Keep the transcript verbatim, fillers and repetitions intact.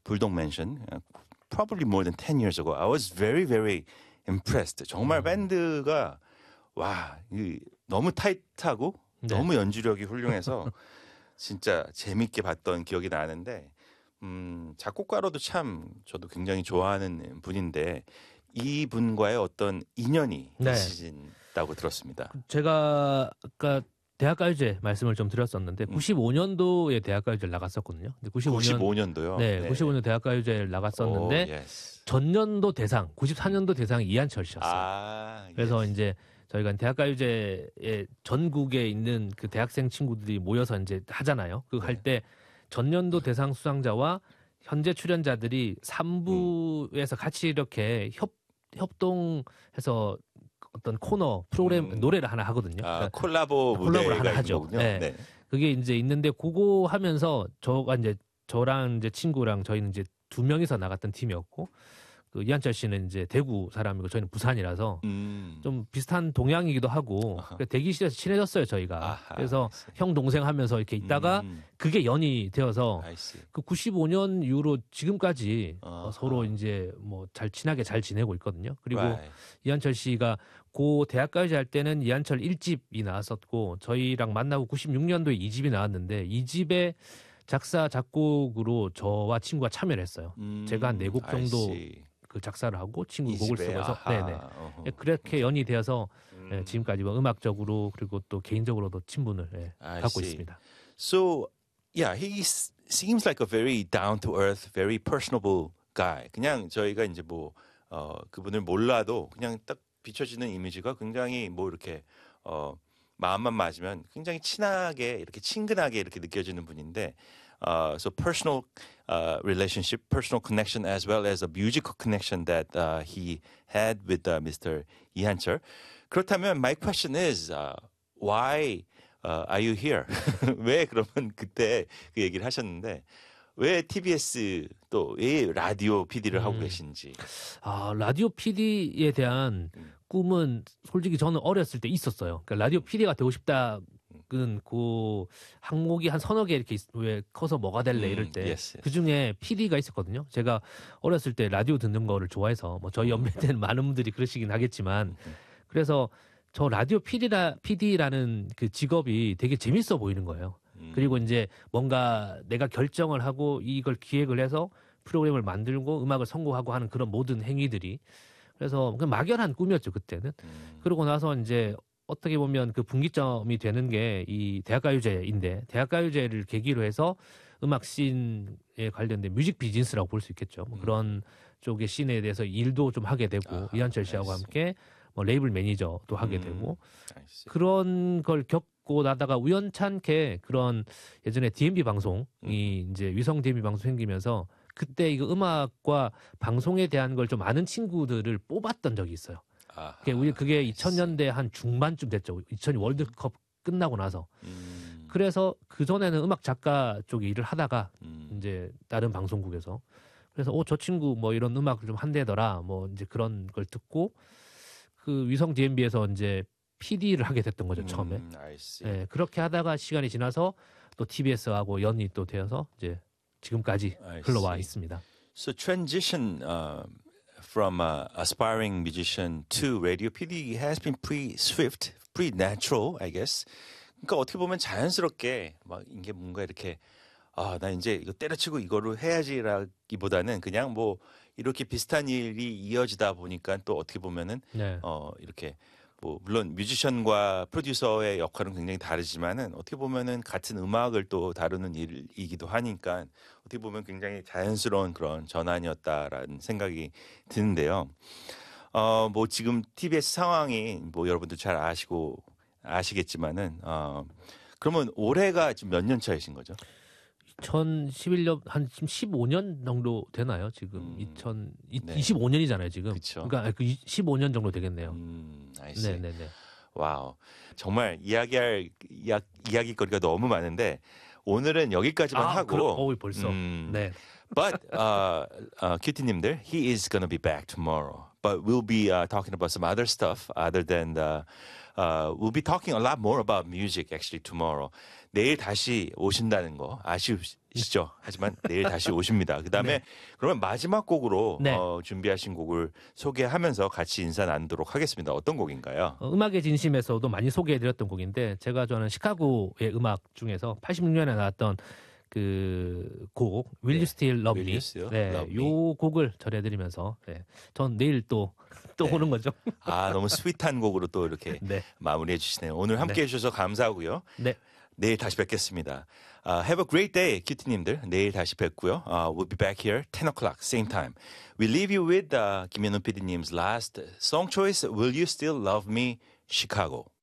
Bulldog Mansion, uh, probably more than ten years ago. I was very, very impressed. 정말 밴드가 와, 이, 너무 타이트하고 네. 너무 연주력이 훌륭해서 진짜 재밌게 봤던 기억이 나는데 음, 작곡가로도 참 저도 굉장히 좋아하는 분인데 이분과의 어떤 인연이 네. 있으신다고 들었습니다. 제가 아까 대학가요제 말씀을 좀 드렸었는데 음. 구십오 년도에 대학가요제를 나갔었거든요. 근데 구십오 년, 구십오 년도요? 네, 네. 구십오 년 대학가요제를 나갔었는데 오, yes. 전년도 대상, 구십사 년도 대상이 이한철 씨였어요. 아, 그래서 yes. 이제 저희가 대학가요제에 전국에 있는 그 대학생 친구들이 모여서 이제 하잖아요. 그 할 때 전년도 대상 수상자와 현재 출연자들이 삼 부에서 음. 같이 이렇게 협, 협동해서 어떤 코너 프로그램 음. 노래를 하나 하거든요. 아, 그러니까 콜라보 콜라보를 하나 하죠. 거군요. 네. 네. 그게 이제 있는데 그거 하면서 저가 이제 저랑 이제 친구랑 저희는 이제 두 명이서 나갔던 팀이었고 그 이한철 씨는 이제 대구 사람이고 저희는 부산이라서 음. 좀 비슷한 동양이기도 하고 대기실에서 친해졌어요 저희가. 아하, 그래서 형 동생 하면서 이렇게 있다가 음. 그게 연이 되어서 그 구십오 년 이후로 지금까지 어, 서로 이제 뭐 잘 친하게 잘 지내고 있거든요. 그리고 right. 이한철 씨가 고 대학가요제 할 때는 이한철 일 집이 나왔었고 저희랑 만나고 구십육 년도에 이 집이 나왔는데 이 집에 작사 작곡으로 저와 친구가 참여를 했어요. 음, 제가 한 네 곡 정도 그 작사를 하고 친구 곡을 쓰고서 네네 어허. 그렇게 연이 되어서 음. 네, 지금까지 뭐 음악적으로 그리고 또 개인적으로도 친분을 네, 갖고 see. 있습니다. So yeah, he seems like a very down to earth, very personable guy. 그냥 저희가 이제 뭐 어, 그분을 몰라도 그냥 딱 비춰지는 이미지가 굉장히 뭐 이렇게 어, 마음만 맞으면 굉장히 친하게 이렇게 친근하게 이렇게 느껴지는 분인데. Uh, so personal uh, relationship, personal connection, as well as a musical connection that uh, he had with uh, Mister 이한철. 그렇다면 my question is, uh, why uh, are you here? 왜 그러면 그때 그 얘기를 하셨는데 왜 티비에스 또 왜 라디오 피디를 음. 하고 계신지. 아 라디오 피디에 대한 음. 꿈은 솔직히 저는 어렸을 때 있었어요. 그러니까 라디오 피디가 되고 싶다. 그 항목이 한 서너 개 이렇게 왜 커서 뭐가 될래 이럴 때 그 음, yes, yes. 중에 피디가 있었거든요. 제가 어렸을 때 라디오 듣는 거를 좋아해서 뭐 저희 연배 때는 많은 분들이 그러시긴 하겠지만 그래서 저 라디오 피디라 피디라는 그 직업이 되게 재밌어 보이는 거예요. 음. 그리고 이제 뭔가 내가 결정을 하고 이걸 기획을 해서 프로그램을 만들고 음악을 선곡하고 하는 그런 모든 행위들이 그래서 그냥 막연한 꿈이었죠 그때는. 음. 그러고 나서 이제 어떻게 보면 그 분기점이 되는 게 이 대학가요제인데 대학가요제를 계기로 해서 음악 씬에 관련된 뮤직 비즈니스라고 볼 수 있겠죠. 뭐 그런 쪽의 씬에 대해서 일도 좀 하게 되고 아, 이한철 씨하고 함께 뭐 레이블 매니저도 하게 음, 되고 그런 걸 겪고 나다가 우연찮게 그런 예전에 디엠비 방송이 음. 이제 위성 디엠비 방송 생기면서 그때 이거 음악과 방송에 대한 걸 좀 아는 친구들을 뽑았던 적이 있어요. 그게, 우리 그게 이천 년대 한 중반쯤 됐죠. 이천 월드컵 끝나고 나서. 음. 그래서 그전에는 음악 작가 쪽에 일을 하다가 음. 이제 다른 방송국에서 그래서 어, 저 친구 뭐 이런 음악을 좀 한대더라 뭐 이제 그런 걸 듣고 그 위성 디엠비에서 이제 피디를 하게 됐던 거죠, 처음에. 음, 네, 그렇게 하다가 시간이 지나서 또 티비에스하고 연이 또 되어서 이제 지금까지 흘러와 있습니다. So transition uh... from uh, aspiring musician to radio P D has been pretty swift, pretty natural, I guess. 그러니까 어떻게 보면 자연스럽게 막 이게 뭔가 이렇게 아, 나 이제 이거 때려치고 이거를 해야지라기보다는 그냥 뭐 이렇게 비슷한 일이 이어지다 보니까 또 어떻게 보면은 네. 어 이렇게 뭐 물론 뮤지션과 프로듀서의 역할은 굉장히 다르지만은 어떻게 보면은 같은 음악을 또 다루는 일이기도 하니까 어떻게 보면 굉장히 자연스러운 그런 전환이었다라는 생각이 드는데요. 어, 뭐 지금 티비에스 상황이 뭐 여러분도 잘 아시고 아시겠지만은 어, 그러면 올해가 지금 몇 년 차이신 거죠? 이천십일 년 한 지금 십오 년 정도 되나요? 지금 음, 이천 네. 이십오 년이잖아요, 지금. 그쵸. 그러니까 그 십오 년 정도 되겠네요. 음, 네, 네, 네. 와우. 정말 이야기할 이야, 이야기거리가 너무 많은데 오늘은 여기까지만 아, 하고. 그럼, 어, 벌써. 음, 네. But uh, uh, 큐티님들, he is gonna be back tomorrow. But we'll be uh, talking about some other stuff other than the, uh, we'll be talking a lot more about music actually tomorrow. 내일 다시 오신다는 거 아쉬우시, 가시죠. 하지만 내일 다시 오십니다. 그다음에 네. 그러면 마지막 곡으로 네. 어, 준비하신 곡을 소개하면서 같이 인사 나누도록 하겠습니다. 어떤 곡인가요? 어, 음악의 진심에서도 많이 소개해드렸던 곡인데 제가 좋아하는 시카고의 음악 중에서 팔십육 년에 나왔던 그 곡 Will You Still Love Will Me? You Still 네, Love Me? 요 곡을 전해드리면서 네, 전 내일 또 또 네. 오는 거죠. 아 너무 스윗한 곡으로 또 이렇게 네, 마무리해 주시네요. 오늘 함께 네. 해주셔서 감사하고요. 네, 내일 다시 뵙겠습니다. Uh, have a great day, 큐티님들. 내일 다시 뵙고요. Uh, we'll be back here ten o'clock, same time. We leave you with uh, 김현우 피디님's last song choice, Will You Still Love Me, Chicago.